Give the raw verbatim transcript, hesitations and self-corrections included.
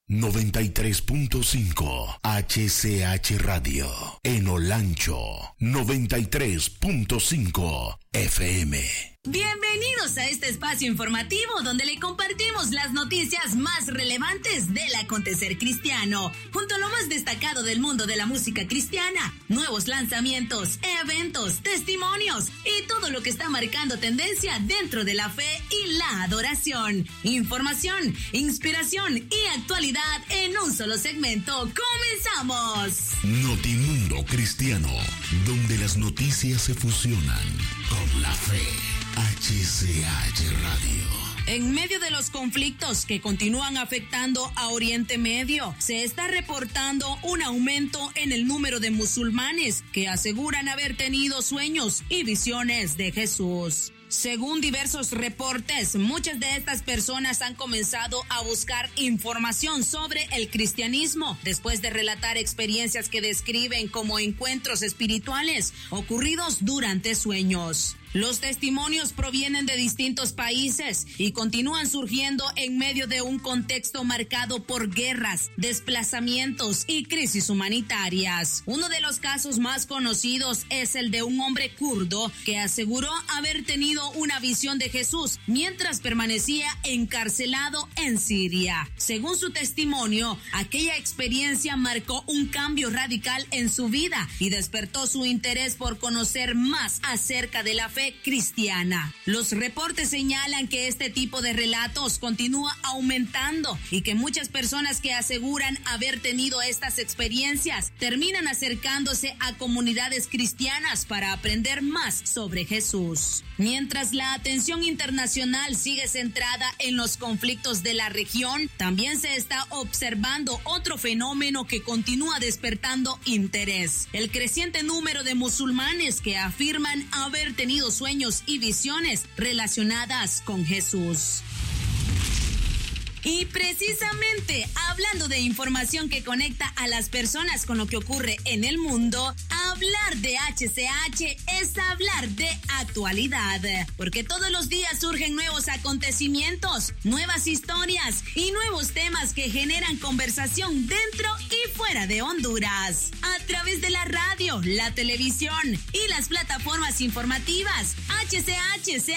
noventa y tres punto cinco H C H Radio. En Olancho, noventa y tres punto cinco F M. Bienvenidos a este espacio informativo donde le compartimos las noticias más relevantes del acontecer cristiano, junto a lo más destacado del mundo de la música cristiana, nuevos lanzamientos, eventos, testimonios y todo lo que está marcando tendencia dentro de la fe y la adoración. Información, inspiración y actualidad en un solo segmento. ¡Comenzamos! Notimundo Cristiano, donde las noticias se fusionan con la fe. H C H Radio. En medio de los conflictos que continúan afectando a Oriente Medio, se está reportando un aumento en el número de musulmanes que aseguran haber tenido sueños y visiones de Jesús. Según diversos reportes, muchas de estas personas han comenzado a buscar información sobre el cristianismo después de relatar experiencias que describen como encuentros espirituales ocurridos durante sueños. Los testimonios provienen de distintos países y continúan surgiendo en medio de un contexto marcado por guerras, desplazamientos y crisis humanitarias. Uno de los casos más conocidos es el de un hombre kurdo que aseguró haber tenido una visión de Jesús mientras permanecía encarcelado en Siria. Según su testimonio, aquella experiencia marcó un cambio radical en su vida y despertó su interés por conocer más acerca de la fe cristiana. Los reportes señalan que este tipo de relatos continúa aumentando y que muchas personas que aseguran haber tenido estas experiencias terminan acercándose a comunidades cristianas para aprender más sobre Jesús. Mientras la atención internacional sigue centrada en los conflictos de la región, también se está observando otro fenómeno que continúa despertando interés: el creciente número de musulmanes que afirman haber tenido sueños y visiones relacionadas con Jesús. Y precisamente, hablando de información que conecta a las personas con lo que ocurre en el mundo, hablar de H C H es hablar de actualidad, porque todos los días surgen nuevos acontecimientos, nuevas historias y nuevos temas que generan conversación dentro y fuera de Honduras. A través de la radio, la televisión y las plataformas informativas, H C H se